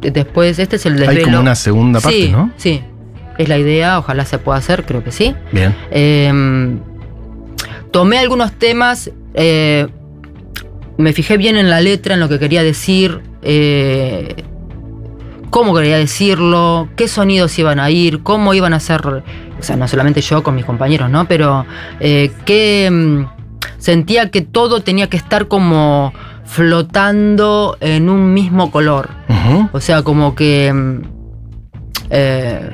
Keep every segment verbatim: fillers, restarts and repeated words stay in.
después, este es el desvelo. Hay como una segunda parte, sí, ¿no? Sí, es la idea, ojalá se pueda hacer, creo que sí. Bien. Eh, tomé algunos temas, eh, me fijé bien en la letra, en lo que quería decir, eh, cómo quería decirlo, qué sonidos iban a ir, cómo iban a ser, o sea, no solamente yo con mis compañeros, ¿no? Pero eh, que mm, sentía que todo tenía que estar como flotando en un mismo color. Uh-huh. O sea, como que... mm, eh,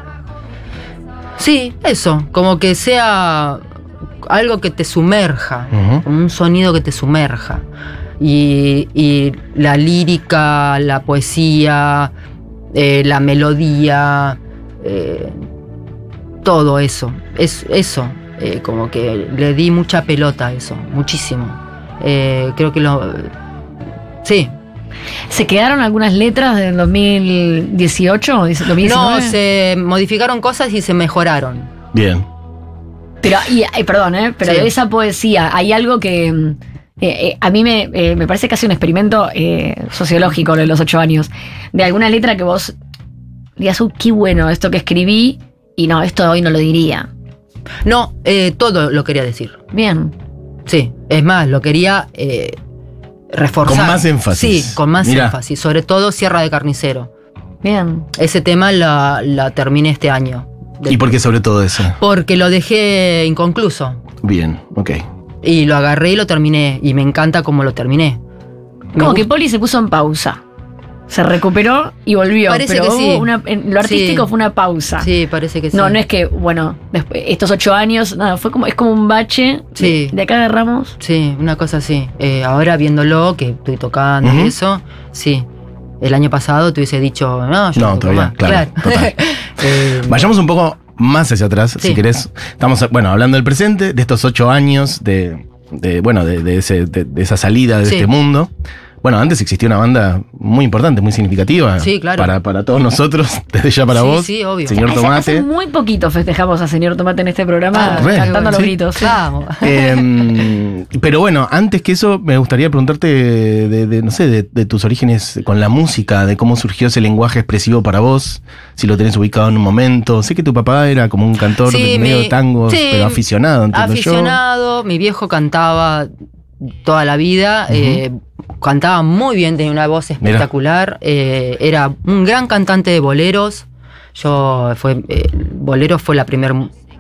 sí, eso, como que sea algo que te sumerja, uh-huh. como un sonido que te sumerja. Y, y la lírica, la poesía, eh, la melodía, eh, todo eso, es eso, eh, como que le di mucha pelota a eso, muchísimo. Eh, creo que lo... Sí. ¿Se quedaron algunas letras del dos mil dieciocho o dos mil diecinueve? No, se modificaron cosas y se mejoraron. Bien. Pero, y, eh, perdón, ¿eh? Pero Sí. de esa poesía hay algo que... Eh, eh, a mí me, eh, me parece casi un experimento eh, sociológico de los ocho años. De alguna letra que vos digas, uh, qué bueno esto que escribí, y no, esto hoy no lo diría. No, eh, todo lo quería decir. Bien. Sí, es más, lo quería eh, reforzar. Con más énfasis. Sí, con más Mirá. énfasis. Sobre todo Sierra de Carnicero. Bien. Ese tema la, la terminé este año. ¿Y por qué sobre todo eso? Porque lo dejé inconcluso. Bien, ok. Y lo agarré y lo terminé. Y me encanta cómo lo terminé. Me Como gusta- que Poli se puso en pausa. Se recuperó y volvió. Parece pero que hubo sí. una, en lo artístico Sí. fue una pausa. Sí, parece que sí. No, no es que, bueno, después, estos ocho años, nada, fue como, es como un bache. Sí. De, de acá agarramos. Sí, una cosa así. Eh, ahora viéndolo, que estoy tocando Ujú. y eso, sí. El año pasado te hubiese dicho, no, yo No, toco todavía, más. claro, total. Eh, Vayamos un poco más hacia atrás, Sí. si querés. Estamos, bueno, hablando del presente, de estos ocho años, de, de bueno, de, de ese, de, de esa salida de Sí. este mundo. Bueno, antes existía una banda muy importante, muy significativa. Sí, claro. Para, para todos nosotros, desde ya para Sí, vos. sí, obvio. Señor Hace, Tomate. hace muy poquito festejamos a Señor Tomate en este programa, Ah, re, cantando a los sí. gritos. sí. Vamos. Eh, pero bueno, antes que eso, me gustaría preguntarte de, de- de, no sé, de, de tus orígenes con la música, de cómo surgió ese lenguaje expresivo para vos, si lo tenés ubicado en un momento. Sé que tu papá era como un cantor Sí, de medio mi- de tangos, sí, pero aficionado, entiendo Aficionado, mi viejo cantaba toda la vida, Ujú. eh, cantaba muy bien, tenía una voz espectacular, eh, era un gran cantante de boleros. Yo fue eh, bolero fue la primera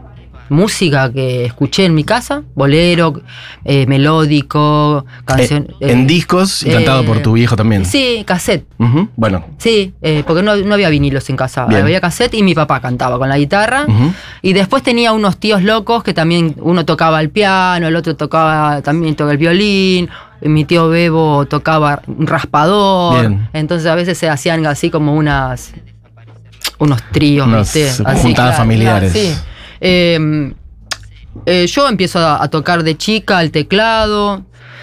música que escuché en mi casa, bolero, eh, melódico, yo. canción. Eh, en discos y eh, cantado por tu viejo también. Sí, cassette. Ujú, bueno. Sí, eh, porque no, no había vinilos en casa, Bien. había cassette y mi papá cantaba con la guitarra. Ujú. Y después tenía unos tíos locos que también uno tocaba el piano, el otro tocaba también tocaba el violín, mi tío Bebo tocaba un raspador. Bien. Entonces a veces se hacían así como unas unos tríos, Unas ¿viste? juntadas familiares. sí. Eh, eh, yo empiezo a, a tocar de chica el teclado.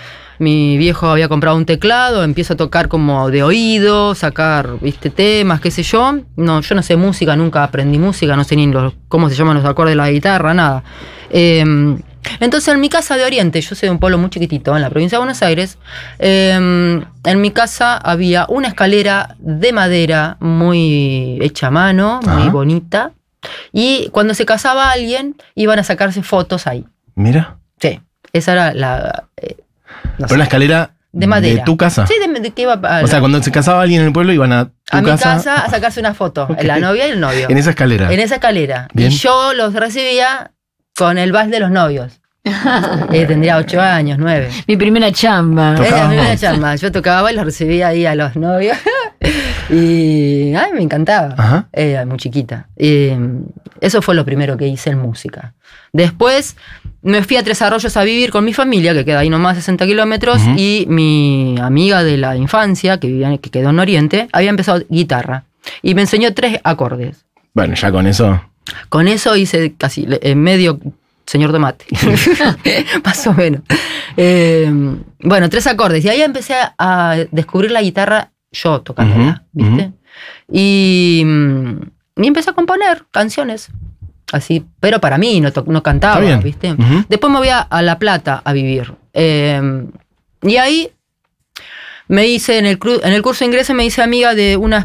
Mi viejo había comprado un teclado, empiezo a tocar como de oído, sacar, viste, temas, qué sé yo. No, yo no sé música, nunca aprendí música, no sé ni los, cómo se llaman los acordes de la guitarra, nada. Eh, entonces en mi casa de Oriente, yo soy de un pueblo muy chiquitito, en la provincia de Buenos Aires, eh, en mi casa había una escalera de madera muy hecha a mano, muy Ajá. bonita. Y cuando se casaba alguien, iban a sacarse fotos ahí. Mira. Sí, esa era la... eh, no Pero sé, una escalera de madera. de tu casa. Sí, de, de que iba a, O sea, cuando se casaba alguien en el pueblo, iban a tu a mi casa. casa a sacarse una foto. Ok. La novia y el novio. En esa escalera. En esa escalera. Bien. Y yo los recibía con el vals de los novios. Eh, tendría ocho años, nueve. Mi primera chamba. Tocabas Era mi primera vos. chamba. Yo tocaba y los recibía ahí a los novios. Y ay, me encantaba. Ajá. Era muy chiquita. Eh, eso fue lo primero que hice en música. Después me fui a Tres Arroyos a vivir con mi familia, que queda ahí nomás sesenta kilómetros, Ujú. y mi amiga de la infancia, que, vivía, que quedó en Oriente, había empezado guitarra. Y me enseñó tres acordes. Bueno, ya con eso. Con eso hice casi en medio Señor Tomate. Más o menos. Eh, bueno, tres acordes. Y ahí empecé a descubrir la guitarra yo tocándola, Ujú, ¿viste? ujú. Y, y empecé a componer canciones. Así, pero para mí, no, to- no cantaba, Está bien. ¿viste? Ujú. Después me voy a, a La Plata a vivir. Eh, y ahí me hice, en el, cru- en el curso de ingreso me hice amiga de unas